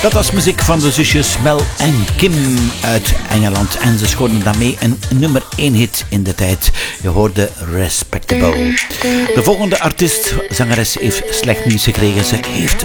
Dat was muziek van de zusjes Mel en Kim uit Engeland. En ze scoorden daarmee een nummer 1 hit in de tijd. Je hoorde Respectable. De volgende artiest, zangeres, heeft slecht nieuws gekregen. Ze heeft